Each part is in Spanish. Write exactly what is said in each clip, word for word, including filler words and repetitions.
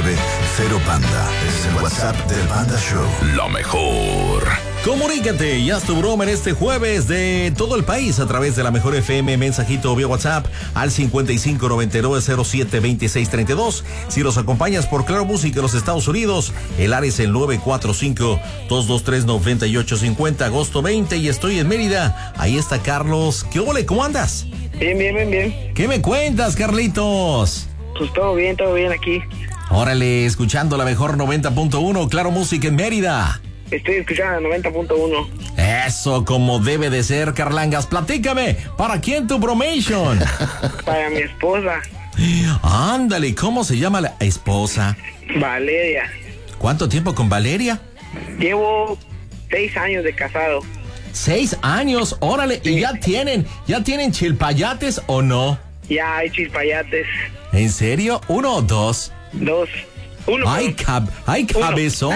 nueve cero Panda. Es el WhatsApp del Panda Show. Lo mejor. Comunícate y haz tu broma en este jueves de todo el país a través de la Mejor F M, mensajito vía WhatsApp al cincuenta y cinco noventa y nueve cero siete veintiséis treinta y dos. Si los acompañas por Claro Música en los Estados Unidos, el área es el nueve cuatro cinco, dos dos tres, nueve ocho cinco cero, agosto veinte, y estoy en Mérida. Ahí está Carlos. ¿Qué ole? ¿Cómo andas? Bien, bien, bien, bien. ¿Qué me cuentas, Carlitos? Pues todo bien, todo bien aquí. Órale, escuchando la mejor noventa punto uno, Claro Música en Mérida. Estoy escuchando la noventa punto uno. Eso, como debe de ser, Carlangas. Platícame, ¿para quién tu bromation? Para mi esposa. Ándale, ¿cómo se llama la esposa? Valeria. ¿Cuánto tiempo con Valeria? Llevo seis años de casado. Seis años, órale, Sí. ¿y ya tienen, ya tienen chilpayates o no? Ya hay chispayates. ¿En serio? ¿Uno o dos? Dos. Uno. Ay, cab ay cabezón.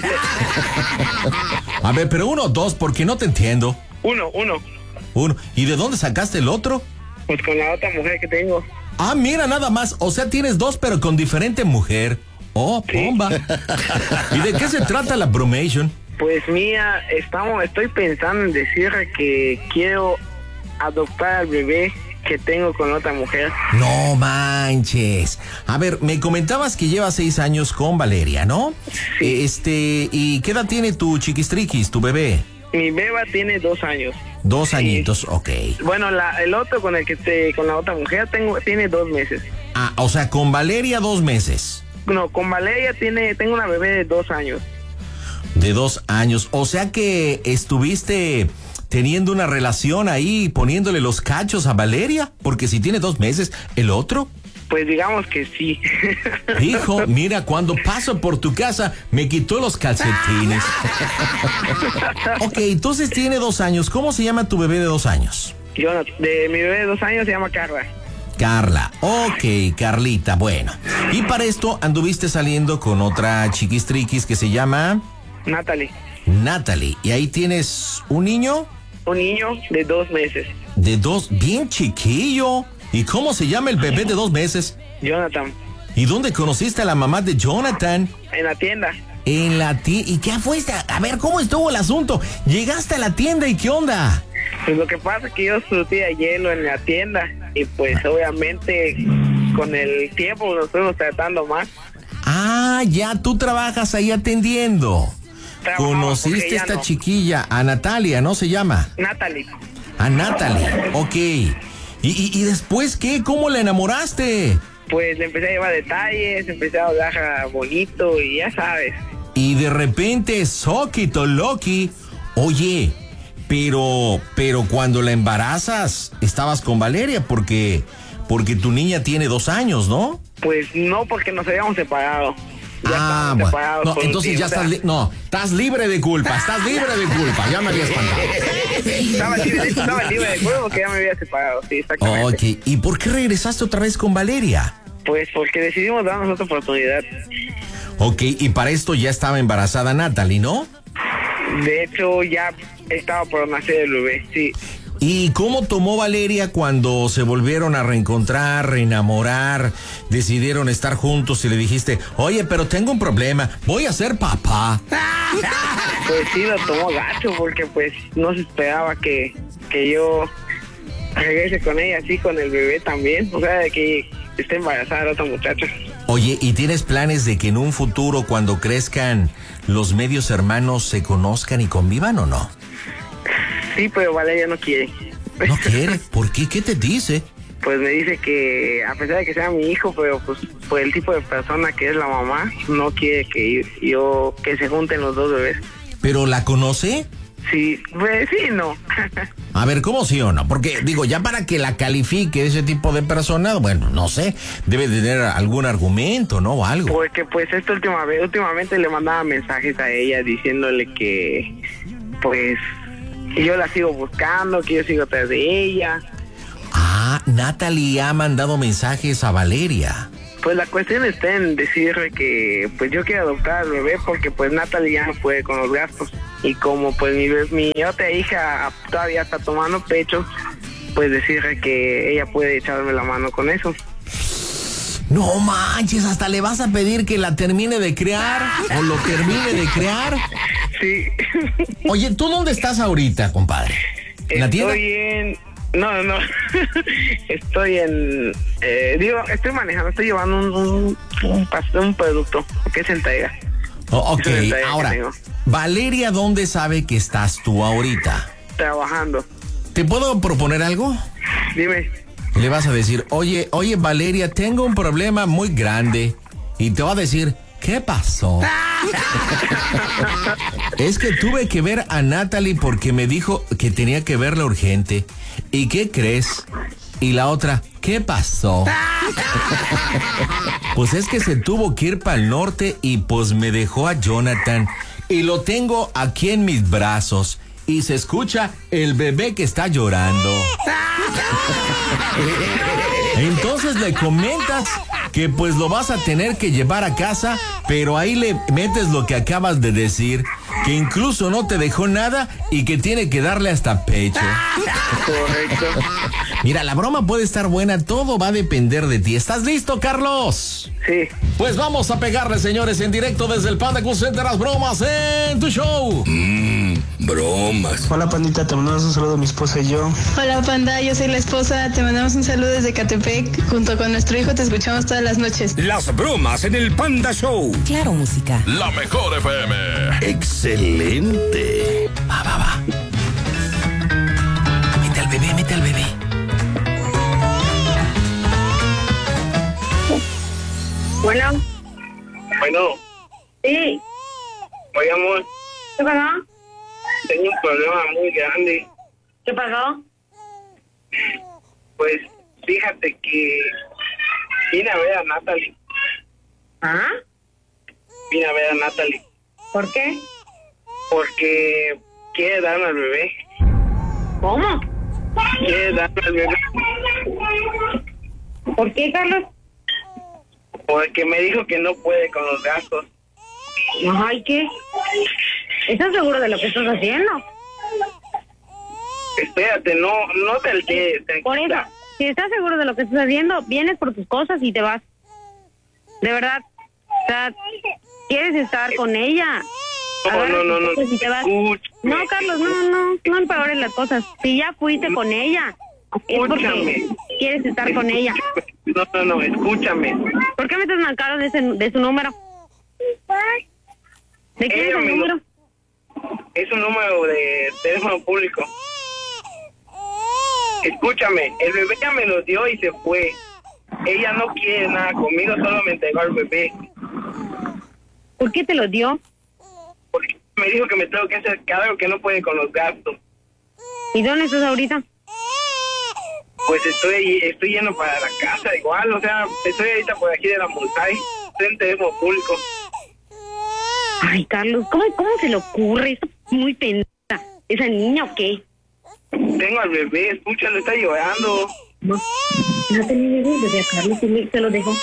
A ver, pero uno o dos, porque no te entiendo. Uno, uno. Uno. ¿Y de dónde sacaste el otro? Pues con la otra mujer que tengo. Ah, mira, nada más. O sea, tienes dos, pero con diferente mujer. Oh, Sí. bomba. ¿Y de qué se trata la bromation? Pues mía, estamos, estoy pensando en decirle que quiero adoptar al bebé que tengo con otra mujer. No manches. A ver, me comentabas que llevas seis años con Valeria, ¿no? Sí. Este, ¿y qué edad tiene tu chiquistriquis, tu bebé? Mi beba tiene dos años. Dos Sí. añitos, ok. Bueno, la, el otro con el que te, con la otra mujer tengo, tiene dos meses. Ah, o sea, con Valeria dos meses. No, con Valeria tiene, tengo una bebé de dos años. De dos años. O sea que estuviste teniendo una relación ahí, poniéndole los cachos a Valeria, porque si tiene dos meses, ¿el otro? Pues digamos que sí. Hijo, mira, cuando paso por tu casa, me quitó los calcetines. Ok, entonces tiene dos años. ¿Cómo se llama tu bebé de dos años? Yo, de mi bebé de dos años se llama Carla. Carla. Ok, Carlita, bueno. Y para esto anduviste saliendo con otra chiquistriquis que se llama Natalie. Natalie. ¿Y ahí tienes un niño? Un niño de dos meses. De dos, bien chiquillo. ¿Y cómo se llama el bebé de dos meses? Jonathan. ¿Y dónde conociste a la mamá de Jonathan? En la tienda. En la tienda. ¿Y qué fuiste? A ver, ¿cómo estuvo el asunto? Llegaste a la tienda y ¿qué onda? Pues lo que pasa es que yo surtía hielo en la tienda. Y pues obviamente con el tiempo nos fuimos tratando más. Ah, ya tú trabajas ahí atendiendo. Trabajaba, Conociste porque a ella esta no. chiquilla, a Natalia, ¿no se llama? Natalie. A Natalie, ok. ¿Y, y, y después qué? ¿Cómo la enamoraste? Pues le empecé a llevar detalles, empecé a hablar bonito y ya sabes. Y de repente, Soquito Loki. Oye, pero, pero cuando la embarazas, estabas con Valeria porque, porque tu niña tiene dos años, ¿no? Pues no, porque nos habíamos separado. Ya Ah, estábamos bueno. separados No, por un entonces tiempo, ya o sea, estás, li- no, estás libre de culpa, estás libre de culpa, ya me había espantado. Estaba libre, estaba libre de juego porque ya me había separado, sí, exactamente. Ok, ¿y por qué regresaste otra vez con Valeria? Pues porque decidimos darnos otra oportunidad. Ok, y para esto ya estaba embarazada Natalie, ¿no? De hecho, ya estaba por nacer el bebé, sí. ¿Y cómo tomó Valeria cuando se volvieron a reencontrar, reenamorar, decidieron estar juntos y le dijiste, oye, pero tengo un problema, voy a ser papá? Pues sí, lo tomó gacho porque pues no se esperaba que, que yo regrese con ella así, con el bebé también. O sea, de que esté embarazada la otra muchacha. Oye, ¿y tienes planes de que en un futuro, cuando crezcan, los medios hermanos se conozcan y convivan o no? Sí, pero Valeria no quiere. ¿No quiere? ¿Por qué? ¿Qué te dice? Pues me dice que a pesar de que sea mi hijo, pero pues por el tipo de persona que es la mamá, no quiere que yo, que se junten los dos bebés. ¿Pero la conoce? Sí, pues sí, no. A ver, ¿cómo sí o no? Porque, digo, ya para que la califique ese tipo de persona, bueno, no sé, debe tener algún argumento, ¿no? O algo. Porque pues esta última vez, últimamente le mandaba mensajes a ella diciéndole que, pues, que yo la sigo buscando, que yo sigo tras de ella. Ah, Natalie ha mandado mensajes a Valeria. Pues la cuestión está en decirle que pues yo quiero adoptar al bebé porque pues Natalie ya no puede con los gastos. Y como pues mi, mi otra hija todavía está tomando pecho, pues decirle que ella puede echarme la mano con eso. No manches, hasta le vas a pedir que la termine de crear o lo termine de crear. Sí. Oye, ¿tú dónde estás ahorita, compadre? ¿En la tienda? Estoy en... No, no, no. Estoy en... Eh, digo, estoy manejando, estoy llevando un, un, un, pas- un producto que es entrega. Oh, ok, Es una entrega que ahora, tengo. Valeria, ¿dónde sabe que estás tú ahorita? Trabajando. ¿Te puedo proponer algo? Dime. Le vas a decir, oye, oye, Valeria, tengo un problema muy grande. Y te va a decir, ¿qué pasó? Es que tuve que ver a Natalie porque me dijo que tenía que verla urgente. ¿Y qué crees? Y la otra, ¿qué pasó? Pues es que se tuvo que ir para el norte y pues me dejó a Jonathan. Y lo tengo aquí en mis brazos. Y se escucha el bebé que está llorando. Entonces le comentas que pues lo vas a tener que llevar a casa, pero ahí le metes lo que acabas de decir, que incluso no te dejó nada y que tiene que darle hasta pecho. Correcto. Mira, la broma puede estar buena, todo va a depender de ti. ¿Estás listo, Carlos? Sí. Pues vamos a pegarle, señores, en directo desde el Panda Cool Center, las bromas en tu show. Mmm, bromas. Hola, pandita, te mandamos un saludo a mi esposa y yo. Hola, Panda, yo soy la esposa. Te mandamos un saludo desde Catepec. Junto con nuestro hijo te escuchamos todas las noches. Las bromas en el Panda Show. Claro, música. La mejor F M. Excelente. Va, va, va. Mete al bebé, mete al bebé. Bueno. Bueno. Sí, Oye, amor, ¿qué pasó? tengo un problema muy grande. ¿Qué pasó? Pues, fíjate que vine a ver a Natalie. ¿Ah? Vine a ver a Natalie. ¿Por qué? Porque quiere darme al bebé. ¿Cómo? Quiere darme al bebé. ¿Por qué, Carlos? Porque me dijo que no puede con los gastos. Ajá, ¿y qué? ¿Estás seguro de lo que estás haciendo? Espérate, no, no te alteres. Por eso, si estás seguro de lo que estás haciendo, vienes por tus cosas y te vas. De verdad. O sea, quieres estar con ella. No, Agarra no, no, tus no. cosas y te vas. Escúchame. No, Carlos, no, no, no empeores las cosas. Si ya fuiste con ella, es porque Escúchame. quieres estar con ella. No, no, no, escúchame. ¿Por qué me estás marcando de, ese, de su número? ¿De quién es Ella el me lo- número? Es un número de teléfono público. Escúchame, el bebé ya me lo dio y se fue. Ella no quiere nada conmigo, solo me entregó al bebé. ¿Por qué te lo dio? Porque me dijo que me tengo que hacer cargo, que no puede con los gastos. ¿Y dónde estás ahorita? Pues estoy estoy yendo para la casa igual, o sea, estoy ahorita por aquí de la montaña, estoy en teléfono público. Ay, Carlos, ¿cómo, cómo se le ocurre? Está muy pendeja. ¿Esa niña o qué? Tengo al bebé, escúchalo, está llorando. No, no te le desde a Carlos, se, se lo dejo.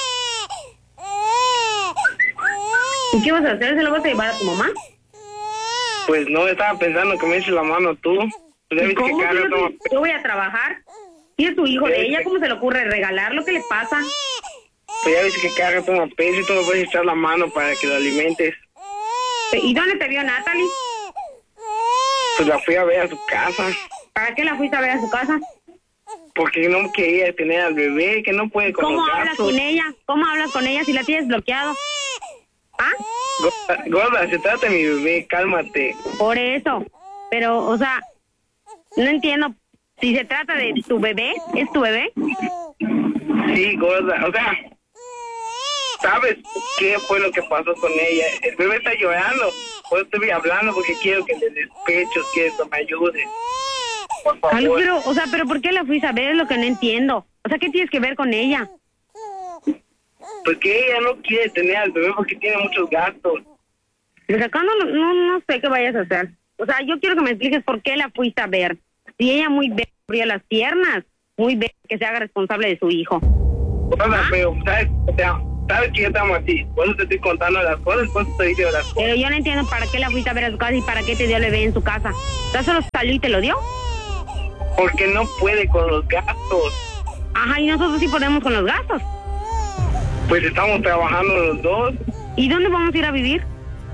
¿Y qué vas a hacer? ¿Se lo vas a llevar a tu mamá? Pues no, estaba pensando que me eches la mano tú. Pues ya viste que ¿Cómo? cada Yo, rato- yo voy a trabajar. ¿Y es tu hijo de ella? ¿Cómo se le ocurre regalarlo? ¿Qué le pasa? pues ya viste que cada rato me peso y tú me puedes echar la mano para que lo alimentes. ¿Y dónde te vio Natalie? Pues la fui a ver a su casa. ¿Para qué la fuiste a ver a su casa? Porque no quería tener al bebé, que no puede con ¿Cómo los hablas gastos. con ella? ¿Cómo hablas con ella si la tienes bloqueado? ¿Ah? Gorda, gorda, se trata de mi bebé, cálmate. Por eso. Pero, o sea, no entiendo. Si se trata de tu bebé, ¿es tu bebé? Sí, gorda, o sea, ¿sabes qué fue lo que pasó con ella? El bebé está llorando, pues estoy hablando porque quiero que le des pechos, quiero que me ayude. Por favor. Ay, pero, o sea, pero ¿por qué la fuiste a ver? Es lo que no entiendo. O sea, ¿qué tienes que ver con ella? Porque ella no quiere tener al bebé porque tiene muchos gastos. Pues acá no, no, no sé qué vayas a hacer. O sea, yo quiero que me expliques por qué la fuiste a ver. Si ella muy bien abrió las piernas, muy bien que se haga responsable de su hijo. Gorda, pero, ¿sabes? O sea, ¿sabes que yo te amo a ti? Por eso te estoy contando las cosas, por eso te estoy diciendo las cosas. Pero yo no entiendo para qué la fuiste a ver a su casa y para qué te dio el bebé en su casa. ¿Ya solo salió y te lo dio? Porque no puede con los gastos. Ajá, y nosotros sí podemos con los gastos. Pues estamos trabajando los dos. ¿Y dónde vamos a ir a vivir?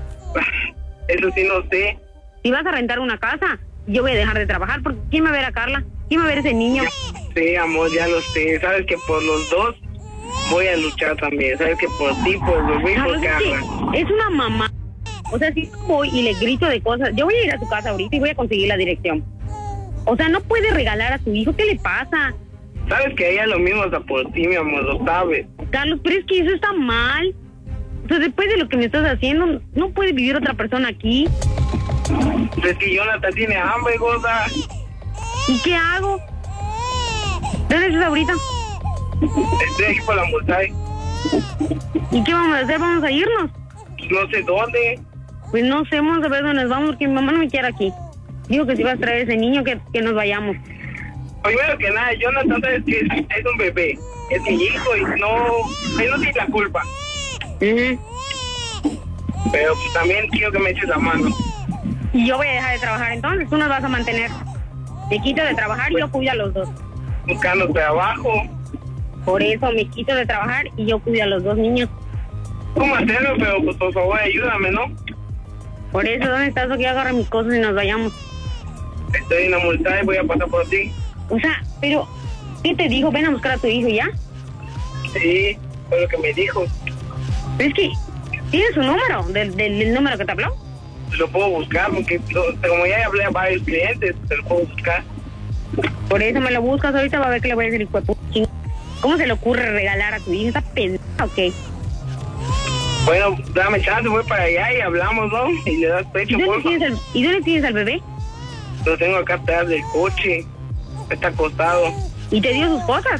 Eso sí no sé. Si vas a rentar una casa, yo voy a dejar de trabajar, porque ¿quién va a ver a Carla? ¿Quién va a ver a ese niño? Sí, amor, ya lo sé. Sabes que por los dos voy a luchar también. Sabes que por ti, por los y por Carla. Es una mamá. O sea, si voy y le grito de cosas, yo voy a ir a su casa ahorita y voy a conseguir la dirección. O sea, no puede regalar a su hijo. ¿Qué le pasa? Sabes que ella lo mismo hasta por ti, mi amor, lo sabes. Carlos, pero es que eso está mal. O sea, después de lo que me estás haciendo, no puede vivir otra persona aquí. Es que Jonathan tiene hambre, gorda. ¿Y qué hago? ¿Dónde estás ahorita? Estoy aquí por la multaje. ¿Y qué vamos a hacer? ¿Vamos a irnos? No sé dónde. Pues no sé, vamos a ver dónde nos vamos, porque mi mamá no me quiere aquí. Digo que si vas a traer ese niño, que, que nos vayamos. Primero que nada, Jonathan, sabes que es, es un bebé. Es mi hijo y no... Él no tiene la culpa. Uh-huh. Pero pues, también quiero que me eches la mano. Y yo voy a dejar de trabajar, entonces tú nos vas a mantener. Me quito de trabajar y yo cuido a los dos. Buscando trabajo. Por eso me quito de trabajar y yo cuido a los dos niños. ¿Cómo hacerlo? Pero pues por favor ayúdame, ¿no? Por eso, ¿dónde estás? Aquí agarra mis cosas y nos vayamos. Estoy en la multa y voy a pasar por ti. O sea, pero, ¿qué te dijo? Ven a buscar a tu hijo, ¿ya? Sí, fue lo que me dijo. Pero es que, ¿tienes su número? ¿Del, del, del número que te habló? Lo puedo buscar porque lo, como ya hablé a varios clientes, te lo puedo buscar. Por eso me lo buscas ahorita, va a ver que le voy a decir, hijo de puta. ¿Cómo se le ocurre regalar a tu hijo? ¿Está pendeja o qué? Bueno, dame chance, voy para allá y hablamos, ¿no? Y le das pecho, ¿Y dónde, porfa. tienes el, ¿Y dónde tienes al bebé? Lo tengo acá atrás del coche. Está acostado. ¿Y te dio sus cosas?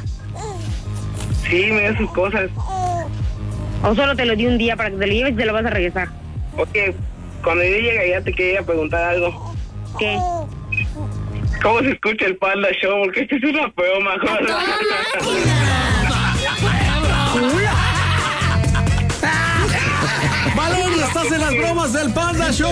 Sí, me dio sus cosas. ¿O solo te lo dio un día para que te lo lleves y te lo vas a regresar? Ok, cuando yo llegue allá te quería preguntar algo. ¿Qué? ¿Cómo se escucha el Panda Show? Porque esto es una broma, joder. Valeria, estás en las bromas del Panda Show.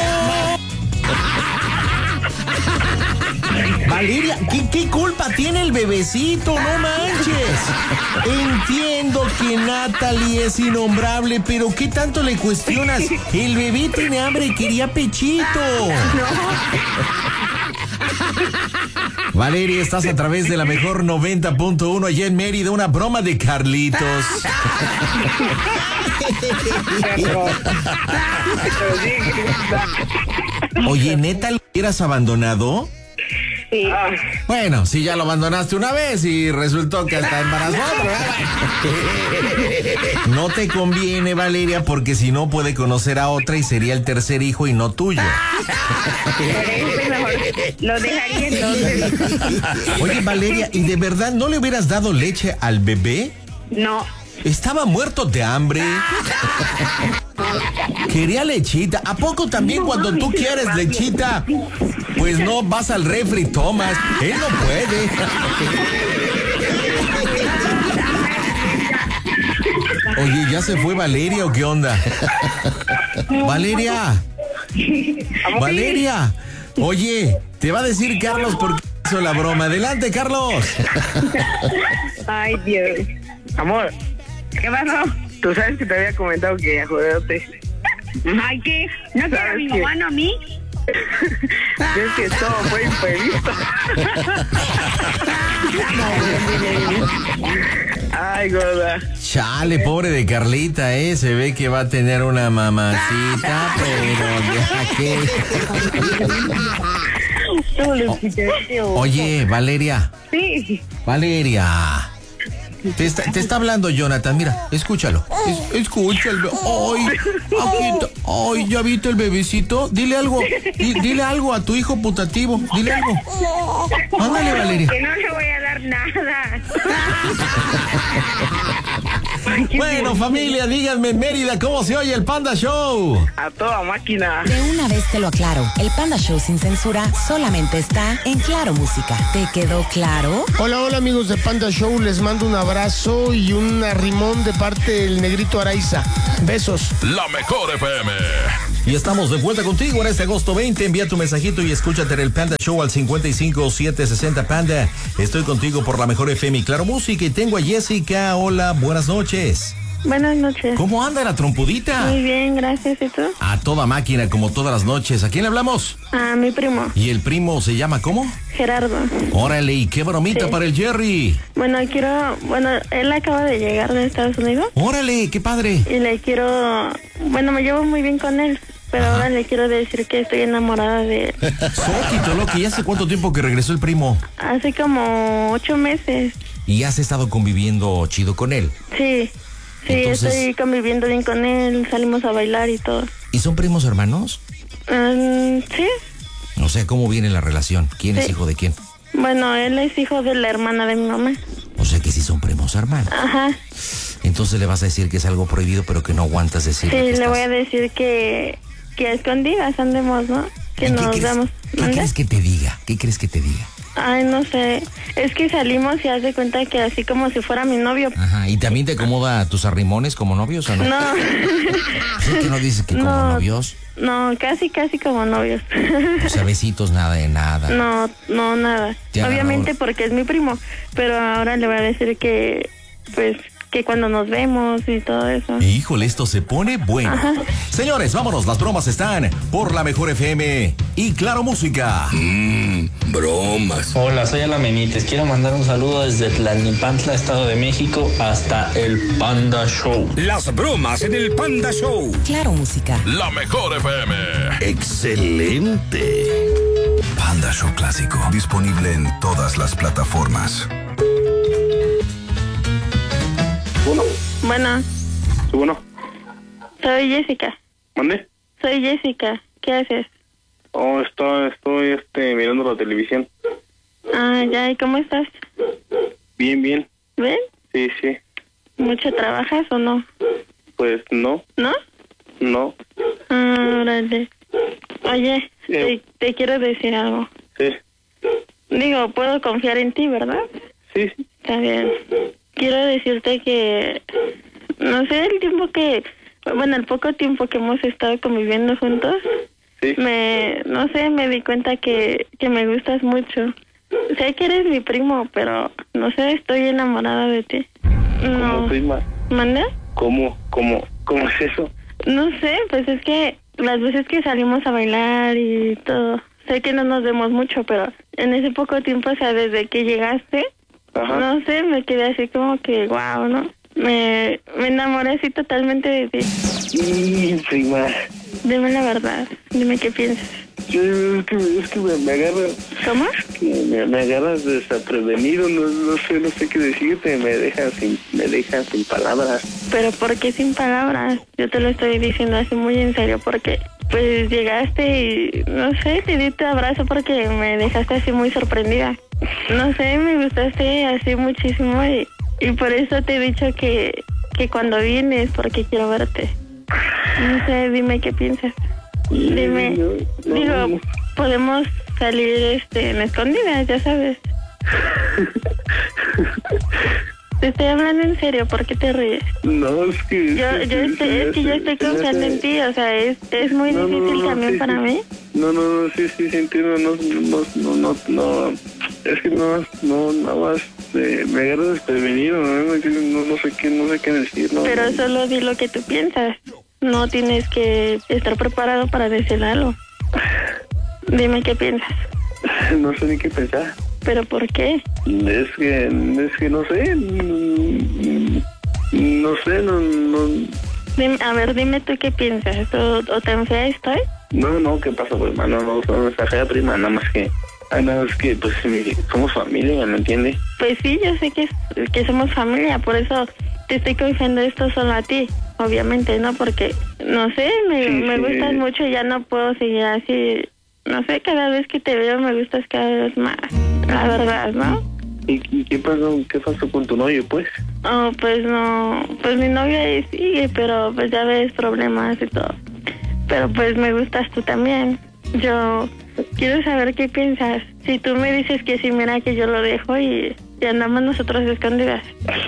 Valeria, ¿qué, ¿qué culpa tiene el bebecito? No manches. Entiendo que Natalie es innombrable, pero ¿qué tanto le cuestionas? El bebé tiene hambre y quería pechito. Valeria, estás a través de la mejor noventa punto uno allá en Mérida, una broma de Carlitos. Oye, ¿neta lo hubieras abandonado? Sí. Ah, Bueno, si ya lo abandonaste una vez y resultó que hasta embarazó. No te conviene, Valeria, porque si no puede conocer a otra y sería el tercer hijo y no tuyo. Por eso mejor lo dejaría entonces. Oye, Valeria, ¿y de verdad no le hubieras dado leche al bebé? No. Estaba muerto de hambre. Quería lechita. ¿A poco también cuando tú quieres lechita? Pues no vas al refri, tomas. Él no puede. Oye, ¿ya se fue Valeria o qué onda? Valeria. Valeria. Oye, te va a decir Carlos por qué hizo la broma. Adelante, Carlos. Ay, Dios. amor, ¿Qué pasó? tú sabes que te había comentado que joderte. Ay, ¿qué? ¿No quiere a mi mamá, no a mí? Es que todo fue imprevisto. Ay, gorda. Chale, pobre de Carlita, eh. Se ve que va a tener una mamacita, pero ya que. O- Oye, Valeria. Sí. Valeria. Te está, te está hablando Jonathan, mira, escúchalo. Es, escúchalo. Ay, aquí está. Ay, ¿ya viste el bebecito? Dile algo. Di, dile algo a tu hijo putativo. Dile algo. Ándale, Valeria. Que no le voy a dar nada. Bueno, familia, díganme en Mérida cómo se oye el Panda Show. A toda máquina. De una vez te lo aclaro, el Panda Show sin censura solamente está en Claro Música. ¿Te quedó claro? Hola, hola amigos de Panda Show, les mando un abrazo y un arrimón de parte del Negrito Araiza. Besos. La mejor F M. Y estamos de vuelta contigo en este agosto veinte. Envía tu mensajito y escúchate en el Panda Show al cincuenta y cinco siete sesenta Panda. Estoy contigo por la mejor F M y Claro Música y tengo a Jessica. Hola, buenas noches. Buenas noches. ¿Cómo anda la trompudita? Muy bien, gracias. ¿Y tú? A toda máquina, como todas las noches. ¿A quién le hablamos? A mi primo. ¿Y el primo se llama cómo? Gerardo. Órale, ¿y qué bromita Sí. para el Jerry? Bueno, quiero... Bueno, él acaba de llegar de Estados Unidos. Órale, qué padre. Y le quiero... Bueno, me llevo muy bien con él. Pero Ajá. ahora le quiero decir que estoy enamorada de él. Soquito, Loki, ¿y hace cuánto tiempo que regresó el primo? Hace como ocho meses. ¿Y has estado conviviendo chido con él? Sí. Sí, Entonces- estoy conviviendo bien con él. Salimos a bailar y todo. ¿Y son primos hermanos? Um, sí. O sea, ¿cómo viene la relación? ¿Quién es Sí. hijo de quién? Bueno, él es hijo de la hermana de mi mamá. O sea que sí son primos hermanos. Ajá. Entonces le vas a decir que es algo prohibido, pero que no aguantas decir. Sí, le voy a decir que, que a escondidas andemos, ¿no? Que ¿Qué nos crees, damos. ¿Qué ¿Mande? crees que te diga? ¿Qué crees que te diga? Ay, no sé. Es que salimos y haz de cuenta que así como si fuera mi novio. Ajá, ¿y también te acomoda tus arrimones como novios o no? No. ¿Sí que no dices que como No. novios? No, casi, casi como novios. O sea, besitos, nada de nada. No, no, nada. Te agarró. Obviamente porque es mi primo, pero ahora le voy a decir que, pues, que cuando nos vemos y todo eso. Híjole, esto se pone bueno. Ajá. Señores, vámonos, las bromas están por la Mejor F M y Claro Música. Mmm, bromas. Hola, soy Ala Menites. Quiero mandar un saludo desde Tlalnepantla, Estado de México, hasta el Panda Show. Las bromas en el Panda Show. Claro Música. La Mejor F M. Excelente. Panda Show Clásico. Disponible en todas las plataformas. Uno, Bueno, uno. soy Jessica. ¿Mande? Soy Jessica. ¿Qué haces? Oh, estoy, estoy este, mirando la televisión. Ah, ya, ¿y cómo estás? Bien, bien. ¿Ven? Sí, sí. ¿Mucho trabajas o no? Pues no, ¿No? no. Ah, órale. Oye, Sí. te, te quiero decir algo. Sí, Digo, puedo confiar en ti, ¿verdad? sí, sí. Está bien. Quiero decirte que, no sé, el tiempo que, bueno, el poco tiempo que hemos estado conviviendo juntos, Sí. me, no sé, me di cuenta que, que me gustas mucho. Sé que eres mi primo, pero, no sé, estoy enamorada de ti. ¿Cómo, No. prima? ¿Manda? ¿Cómo, cómo, cómo es eso? No sé, pues es que las veces que salimos a bailar y todo, sé que no nos vemos mucho, pero en ese poco tiempo, o sea, desde que llegaste, Ajá. no sé, me quedé así como que, wow, ¿no? Me, me enamoré así totalmente de ti. Sí, prima. Dime la verdad, dime qué piensas. Yo, es que, es que me, me agarra, ¿Cómo? me, me agarras desprevenido, no, no sé, no sé qué decirte, me dejas sin, me dejas sin palabras. Pero ¿por qué sin palabras? Yo te lo estoy diciendo así muy en serio, porque pues llegaste y, no sé, te di tu abrazo porque me dejaste así muy sorprendida. No sé, me gustaste así muchísimo y, y por eso te he dicho que, que cuando vienes, porque quiero verte. No sé, dime qué piensas. Dime, No, no, digo, no. podemos salir este en escondidas, ya sabes. Te estoy hablando en serio, ¿por qué te ríes? No, es que... Yo, yo estoy, es que yo estoy confiando en ti, o sea, es, es muy No, no, difícil no, también sí, para sí. mí. No, no, no, sí, sí, sí, entiendo, no, no, no, no, no, es que no, no, nada más, eh, me agarras desprevenido, no, no, no, no sé qué, no sé qué decir, no. Pero no. solo di lo que tú piensas. No tienes que estar preparado para decir algo. Dime qué piensas. No sé ni qué pensar. ¿Pero por qué? Es que, es que no sé, mm, no sé, no, no, Dime- a ver, dime tú qué piensas. ¿O, o tan fea estoy? no, no, ¿qué pasa, pues, hermano? No, no, no está fea, prima, nada más que, ah, nada más que, pues, mi- somos familia, ¿me entiendes? Pues sí, yo sé que, es- que somos familia, por eso te estoy confiando esto solo a ti. Obviamente, ¿no? Porque, no sé, me, Sí, me sí. gustas mucho y ya no puedo seguir así. No sé, cada vez que te veo me gustas cada vez más. La verdad, ¿no? ¿Y, y qué pasó, qué pasó con tu novio, pues? Oh, pues no, pues mi novia ahí sigue, pero pues ya ves problemas y todo. Pero pues me gustas tú también. Yo quiero saber qué piensas. Si tú me dices que sí, mira que yo lo dejo y, y andamos nosotros escondidas.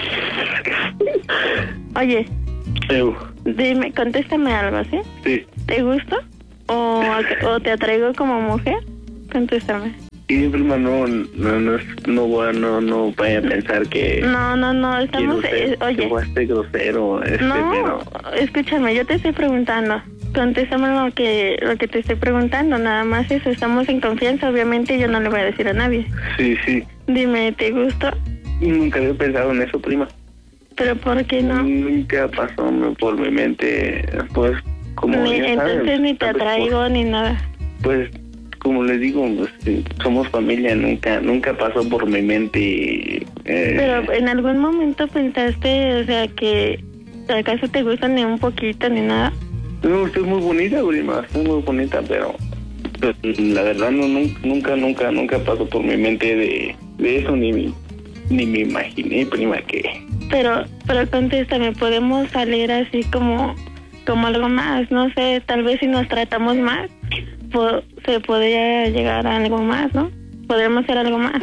Oye, Eu, dime, contéstame algo, ¿sí? sí. ¿Te gusto? ¿O, o te atraigo como mujer? Contéstame. Y prima, no, no, no, no, voy a- no, no vaya a pensar que... No, no, no, estamos... quiero ser- eh, oye, que voy a ser grosero, este, no, pero... escúchame, yo te estoy preguntando. Contéstame lo que, lo que te estoy preguntando, nada más eso. Estamos en confianza, obviamente yo no le voy a decir a nadie. Sí, sí. Dime, ¿te gustó? Nunca había pensado en eso, prima. ¿Pero por qué no? Nunca pasó por mi mente, pues, como Ni- ya sabes, entonces ni te tal vez por- atraigo ni nada. Pues, como les digo, pues, sí, somos familia, nunca nunca pasó por mi mente. Eh, Pero en algún momento pensaste, o sea, que acaso te gustan ni un poquito ni nada. No, usted es muy bonita, prima, es muy bonita, pero, pero la verdad no nun- nunca, nunca, nunca pasó por mi mente de, de eso, ni, mi- ni me imaginé, prima, que... Pero, pero contéstame, podemos salir así como, como algo más, no sé, tal vez si nos tratamos más, po- se podría llegar a algo más, ¿no? Podremos hacer algo más.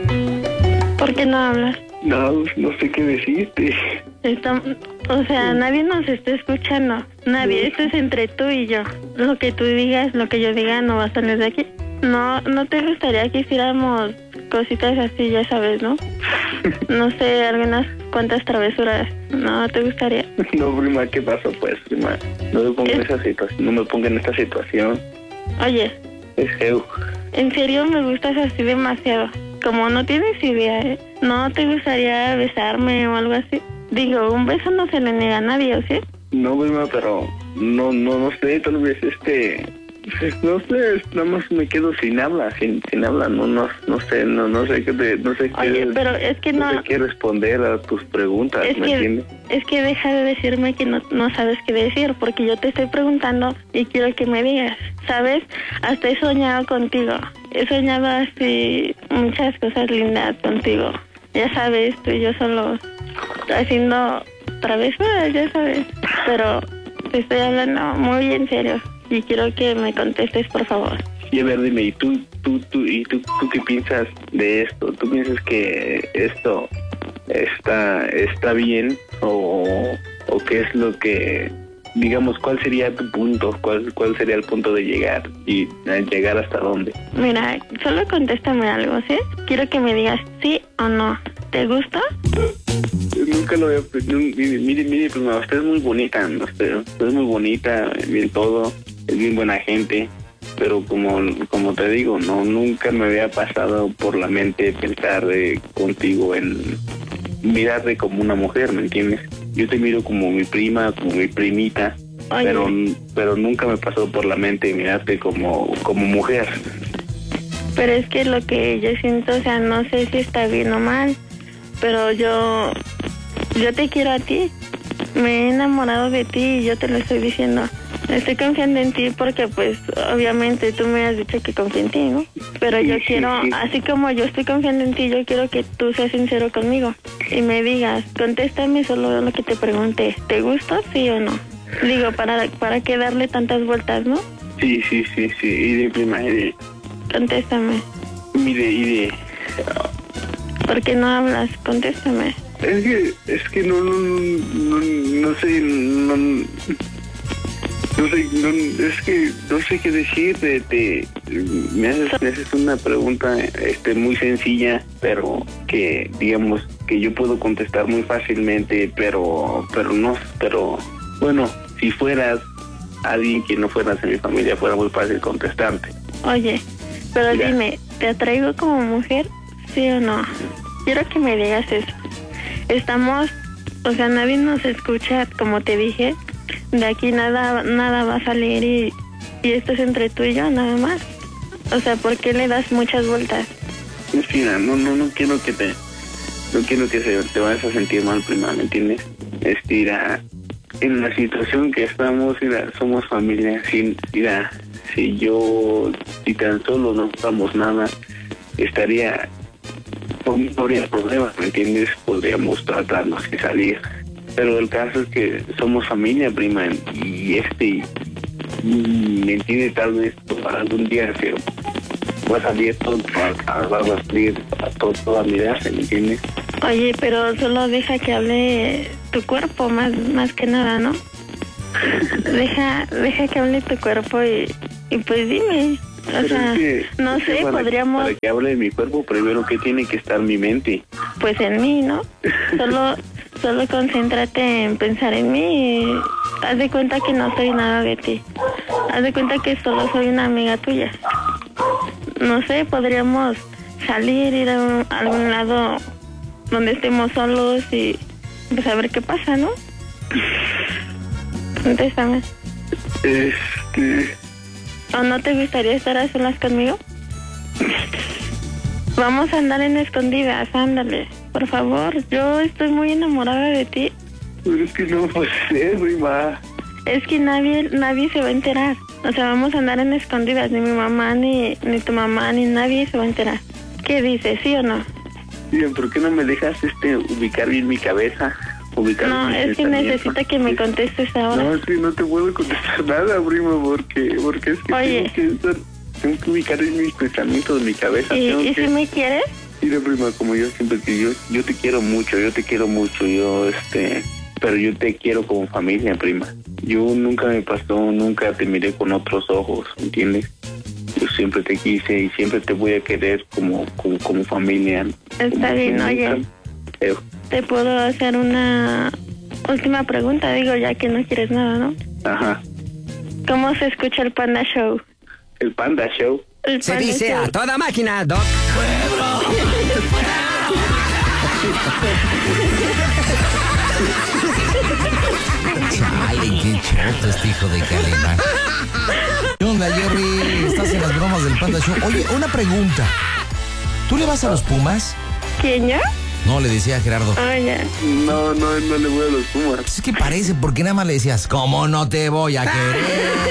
¿Por qué no hablas? No, no sé qué decirte. Está- o sea, nadie nos está escuchando, nadie, esto es entre tú y yo. Lo que tú digas, lo que yo diga no va a salir de aquí. No, no te gustaría que hiciéramos cositas así, ya sabes, ¿no? No sé, algunas cuantas travesuras, ¿no te gustaría? No, prima, ¿qué pasó, pues, prima? No me ponga en esa situación, no me ponga en esta situación. Oye, Es feo. en serio me gustas así demasiado. Como no tienes idea, ¿eh? ¿No te gustaría besarme o algo así? Digo, un beso no se le niega a nadie, ¿o sí? No, prima, pero no, no, no sé, tal vez este... No sé, nada más me quedo sin habla, sin, sin habla, no, no, no sé, no, no sé qué, te- no sé qué, Oye, pero es que no... sé qué responder a tus preguntas, Es ¿me que, entiendes? es que deja de decirme que no, no sabes qué decir, porque yo te estoy preguntando y quiero que me digas, ¿sabes? Hasta he soñado contigo, he soñado así muchas cosas lindas contigo. Ya sabes, tú y yo solo haciendo travesuras, ya sabes. Pero te estoy hablando muy en serio y quiero que me contestes, por favor. Y a ver, dime, ¿y tú, tú, tú, y tú, tú qué piensas de esto? ¿Tú piensas que esto está, está bien o, o qué es lo que, digamos, cuál sería tu punto? ¿Cuál, cuál sería el punto de llegar y eh, llegar hasta dónde? Mira, solo contéstame algo, ¿sí? Quiero que me digas sí o no. ¿Te gusta? Nunca lo veo, mire, mire, mire, pues, usted es muy bonita, ¿no? usted, usted es muy bonita, bien todo, es bien buena gente, pero como como te digo, no, nunca me había pasado por la mente pensar eh, contigo en mirarte como una mujer, ¿me entiendes? Yo te miro como mi prima, como mi primita, Oye. pero pero nunca me pasó por la mente mirarte como como mujer. Pero es que lo que yo siento, o sea, no sé si está bien o mal, pero yo, yo te quiero a ti. Me he enamorado de ti y yo te lo estoy diciendo. Estoy confiando en ti porque, pues, obviamente tú me has dicho que confío en ti, ¿no? Pero yo Sí, sí, quiero, sí. así como yo estoy confiando en ti, yo quiero que tú seas sincero conmigo y me digas, contéstame solo lo que te pregunté. ¿Te gusta, sí o no? Digo, para, para qué darle tantas vueltas, ¿no? Sí, sí, sí, sí, y de prima, y de, Contéstame. y de, y de ¿Por qué no hablas? Contéstame. Es que, es que no, no, no, no sé, no, no sé, no, es que no sé qué decirte, te, me haces, me haces una pregunta, este, muy sencilla, pero que, digamos, que yo puedo contestar muy fácilmente, pero, pero no, pero, bueno, si fueras alguien que no fueras de mi familia, fuera muy fácil contestarte. Oye, pero Mira. dime, ¿te atraigo como mujer? ¿Sí o no? Quiero que me digas eso. Estamos, o sea, nadie nos escucha, como te dije. De aquí nada nada va a salir y, y esto es entre tú y yo, nada más. O sea, ¿por qué le das muchas vueltas? Mira, no, no, no quiero que te, no quiero que se, te vayas a sentir mal, prima, ¿me entiendes? Este, mira, en la situación que estamos, mira, somos familia, sin, mira, si yo, si tan solo no estamos nada, estaría, no habría problema, ¿me entiendes? Podríamos tratarnos y salir. Pero el caso es que somos familia, prima, y este, mm, ¿me entiendes? Tal vez algún día se va a salir todo, a, a, va a salir a todo, toda mi edad, ¿me entiendes? Oye, pero solo deja que hable tu cuerpo, más más que nada, ¿no? Deja deja que hable tu cuerpo y, y pues dime, O sea, es que, no es que sé, para, podríamos... Para que hable de mi cuerpo, primero que tiene que estar mi mente. Pues en mí, ¿no? Solo, solo concéntrate en pensar en mí y haz de cuenta que no soy nada de ti. Haz de cuenta que solo soy una amiga tuya. No sé, podríamos salir, ir a, un, a algún lado donde estemos solos y pues a ver qué pasa, ¿no? Contéstame. Este... ¿O no te gustaría estar a solas conmigo? Vamos a andar en escondidas, ándale. Por favor, yo estoy muy enamorada de ti. Pero es que no puede ser, prima. Es que nadie, nadie se va a enterar. O sea, vamos a andar en escondidas. Ni mi mamá, ni, ni tu mamá, ni nadie se va a enterar. ¿Qué dices, sí o no? Bien, ¿por qué no me dejas este ubicar bien mi cabeza? Ubicar no, es que necesita que me contestes ahora. No, es que no te puedo contestar nada, prima, porque, porque es que Oye. tengo que, estar, tengo que ubicar bien mis pensamientos, mi cabeza. ¿Y, ¿y que... si me quieres? Mira, prima, como yo siempre que yo, yo te quiero mucho, yo te quiero mucho, yo, este... Pero yo te quiero como familia, prima. Yo nunca me pasó, nunca te miré con otros ojos, ¿entiendes? Yo siempre te quise y siempre te voy a querer como, como, como familia. Está como bien, oye. Pero... Te puedo hacer una última pregunta, digo, ya que no quieres nada, ¿no? Ajá. ¿Cómo se escucha el Panda Show? ¿El Panda Show? El se Panda dice Show. A toda máquina, Doc. Chale, qué choto este hijo de Calimán. ¿Qué onda, Jerry? Estás en las bromas del Panda Show. Oye, una pregunta. ¿Tú le vas a los Pumas? ¿Quién, yo? No, le decía a Gerardo. Ah, ya. No, no, no le voy a los Pumas. Es que parece, porque nada más le decías, ¿cómo no te voy a querer?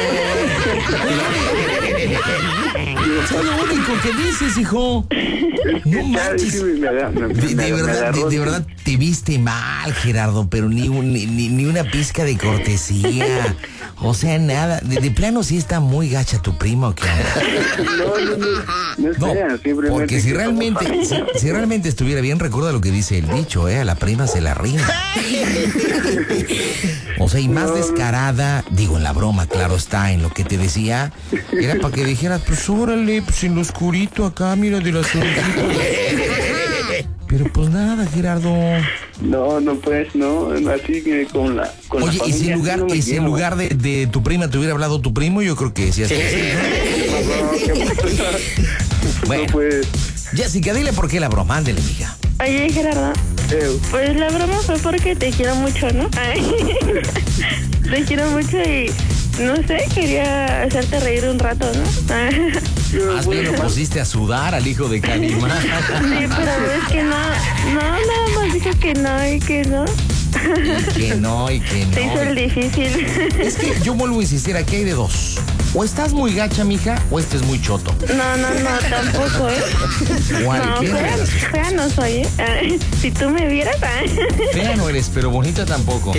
Es lo único que dices, hijo. No manches. De, de verdad, de, de verdad te viste mal, Gerardo, pero ni, un, ni, ni una pizca de cortesía. O sea, nada. De, de plano sí está muy gacha tu prima, ¿o qué? No, no, no. No, sea, no porque si realmente, si, si realmente estuviera bien, recuerda lo que dice el dicho, ¿eh? A la prima se la rima. O sea, y más no, descarada, digo, en la broma, claro está, en lo que te decía, era para que dijeras, pues órale, pues en lo oscurito acá, mira de las orejitas. Pero pues nada, Gerardo. No, no pues, no, así que con la con Oye, la y si en lugar, no y si en lugar de, de tu prima te hubiera hablado tu primo, yo creo que decías que sí. Bueno, no, pues. Jessica, dile por qué la broma, ándele, mija. Oye, Gerardo, eh. pues la broma fue porque te quiero mucho, ¿no? Te quiero mucho y, no sé, quería hacerte reír un rato, ¿no? Más bien lo pusiste a sudar al hijo de Calimán. Sí, pero es que no, no, nada más dijo que no y que no. Y que no, y que no. Te hizo el difícil. Es que yo vuelvo a insistir, aquí hay de dos. O estás muy gacha, mija, o este es muy choto. No, no, no, tampoco, ¿eh? No, fea, fea no soy, ¿eh? Si tú me vieras, ¿eh? Fea no eres, pero bonita tampoco.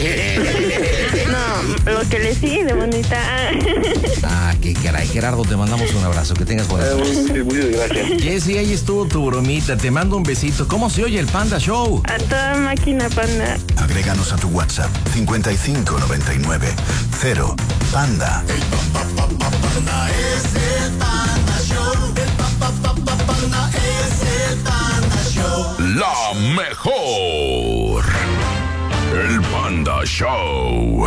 No, lo que le sigue de bonita. Ah, qué caray. Gerardo, te mandamos un abrazo. Que tengas buenas noches. Eh, muchas gracias. Jessy, ahí estuvo tu bromita. Te mando un besito. ¿Cómo se oye el Panda Show? A toda máquina, Panda. Agréganos a tu WhatsApp cincuenta y cinco noventa y nueve cero Panda. Panda es el Panda Show. El pa, pa, pa, pa, Panda es el Panda Show. La mejor. El Panda Show.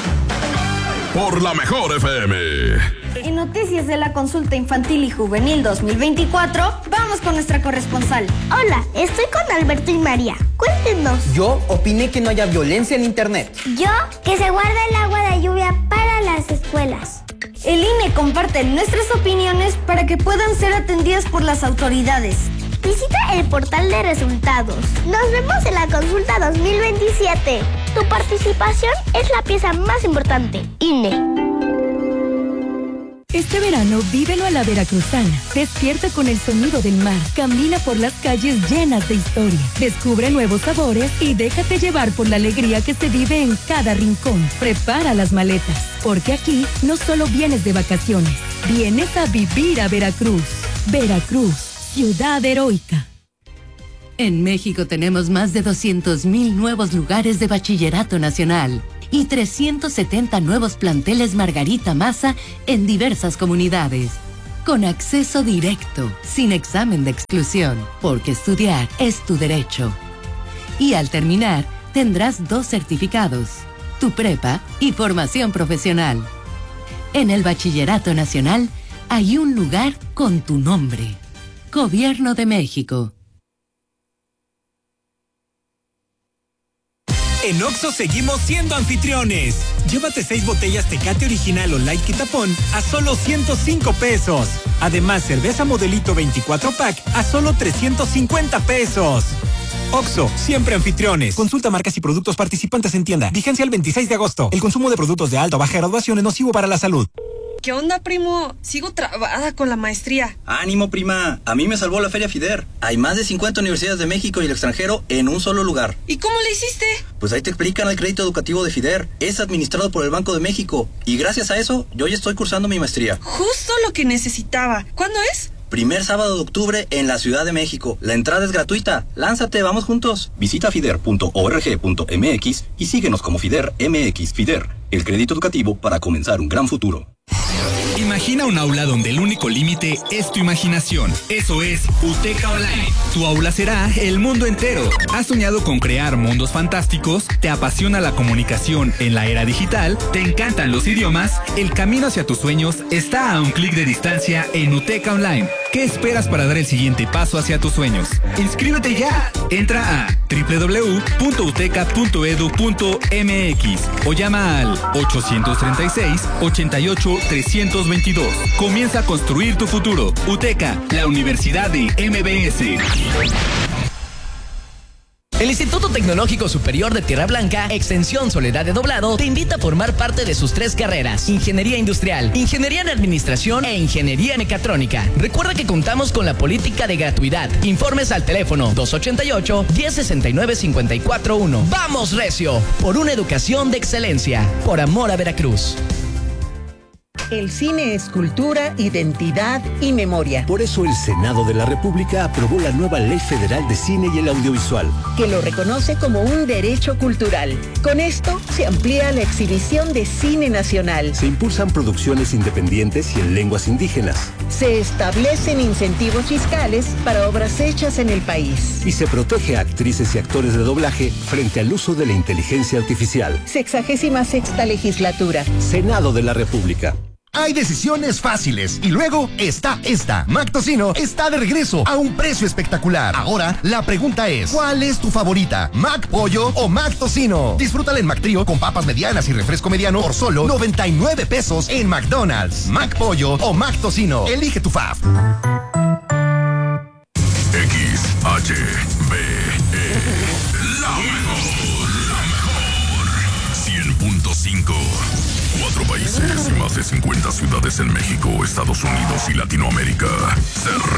Por la mejor F M. En noticias de la consulta infantil y juvenil dos mil veinticuatro, vamos con nuestra corresponsal. Hola, estoy con Alberto y María. Cuéntenos. Yo opiné que no haya violencia en internet. Yo, que se guarda el agua de lluvia para las escuelas. El I N E comparte nuestras opiniones para que puedan ser atendidas por las autoridades. Visita el portal de resultados. Nos vemos en la consulta dos mil veintisiete. Tu participación es la pieza más importante. I N E. Este verano vívelo a la veracruzana. Despierta con el sonido del mar. Camina por las calles llenas de historia. Descubre nuevos sabores y déjate llevar por la alegría que se vive en cada rincón. Prepara las maletas, porque aquí no solo vienes de vacaciones, vienes a vivir a Veracruz. Veracruz, ciudad heroica. En México tenemos más de doscientos mil nuevos lugares de bachillerato nacional y trescientos setenta nuevos planteles Margarita Maza en diversas comunidades. con acceso directo, sin examen de exclusión, porque estudiar es tu derecho. Y al terminar, tendrás dos certificados, tu prepa y formación profesional. En el Bachillerato Nacional hay un lugar con tu nombre. Gobierno de México. En Oxxo seguimos siendo anfitriones. Llévate seis botellas Tecate Original o Light Quitapón a solo ciento cinco pesos. Además, cerveza Modelito veinticuatro pack a solo trescientos cincuenta pesos. Oxxo, siempre anfitriones. Consulta marcas y productos participantes en tienda. Vigencia el veintiséis de agosto. El consumo de productos de alta o baja graduación es nocivo para la salud. ¿Qué onda, primo? Sigo trabada con la maestría. Ánimo, prima. A mí me salvó la Feria FIDER. Hay más de cincuenta universidades de México y el extranjero en un solo lugar. ¿Y cómo le hiciste? Pues ahí te explican el crédito educativo de FIDER. Es administrado por el Banco de México. Y gracias a eso, yo ya estoy cursando mi maestría. Justo lo que necesitaba. ¿Cuándo es? Primer sábado de octubre en la Ciudad de México. La entrada es gratuita. Lánzate, vamos juntos. Visita fider punto org punto m x y síguenos como FIDER M X. FIDER, el crédito educativo para comenzar un gran futuro. Imagina un aula donde el único límite es tu imaginación. Eso es UTECA Online. Tu aula será el mundo entero. ¿Has soñado con crear mundos fantásticos? ¿Te apasiona la comunicación en la era digital? ¿Te encantan los idiomas? El camino hacia tus sueños está a un clic de distancia en UTECA Online. ¿Qué esperas para dar el siguiente paso hacia tus sueños? ¡Inscríbete ya! Entra a doble u doble u doble u punto uteca punto edu punto m x o llama al ochocientos treinta y seis, ochenta y ocho, trescientos veintidós. Comienza a construir tu futuro. UTECA, la Universidad de M B S. El Instituto Tecnológico Superior de Tierra Blanca, Extensión Soledad de Doblado, te invita a formar parte de sus tres carreras: Ingeniería Industrial, Ingeniería en Administración e Ingeniería Mecatrónica. Recuerda que contamos con la política de gratuidad. Informes al teléfono dos ochenta y ocho, diez sesenta y nueve, cincuenta y cuatro uno. ¡Vamos, recio! Por una educación de excelencia. Por amor a Veracruz. El cine es cultura, identidad y memoria. Por eso el Senado de la República aprobó la nueva Ley Federal de Cine y el Audiovisual, que lo reconoce como un derecho cultural. Con esto se amplía la exhibición de cine nacional. Se impulsan producciones independientes y en lenguas indígenas. Se establecen incentivos fiscales para obras hechas en el país. Y se protege a actrices y actores de doblaje frente al uso de la inteligencia artificial. Sexagésima sexta legislatura. Senado de la República. Hay decisiones fáciles y luego está esta. Mac Tocino está de regreso a un precio espectacular. Ahora, la pregunta es, ¿cuál es tu favorita? ¿Mac Pollo o Mac Tocino? Disfrútala en Mac Trío con papas medianas y refresco mediano por solo noventa y nueve pesos en McDonald's. Mac Pollo o Mac Tocino. Elige tu fave. X H B E, la mejor, la mejor. cien punto cinco. Cuatro países y más de cincuenta ciudades en México, Estados Unidos y Latinoamérica. Se